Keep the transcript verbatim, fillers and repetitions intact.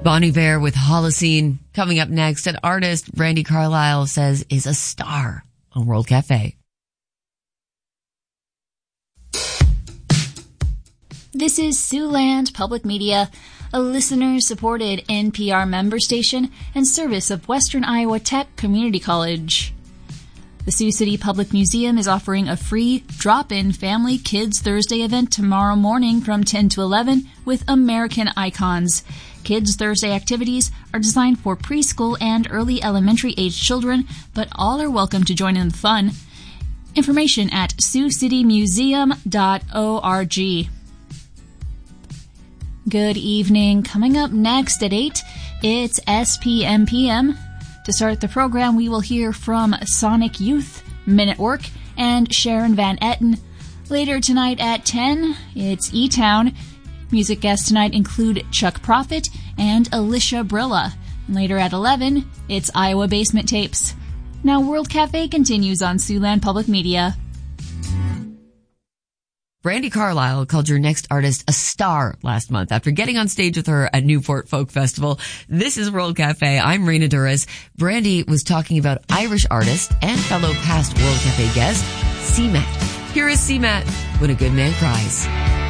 Bon Iver with Holocene. Coming up next, an artist Brandi Carlile says is a star on World Cafe. This is Siouxland Public Media, a listener-supported N P R member station and service of Western Iowa Tech Community College. The Sioux City Public Museum is offering a free drop-in Family Kids Thursday event tomorrow morning from ten to eleven with American Icons. Kids Thursday activities are designed for preschool and early elementary age children, but all are welcome to join in the fun. Information at sioux city museum dot org. Good evening. Coming up next at eight, it's S P M P M. To start the program, we will hear from Sonic Youth, Men at Work, and Sharon Van Etten. Later tonight at ten, it's E-Town. Music guests tonight include Chuck Prophet and Alicia Brilla. And later at eleven, it's Iowa Basement Tapes. Now World Cafe continues on Siouxland Public Media. Brandi Carlile called your next artist a star last month after getting on stage with her at Newport Folk Festival. This is World Cafe. I'm Raina Duras. Brandi was talking about Irish artist and fellow past World Cafe guest, C-Matt. Here is C-Matt, When a Good Man Cries.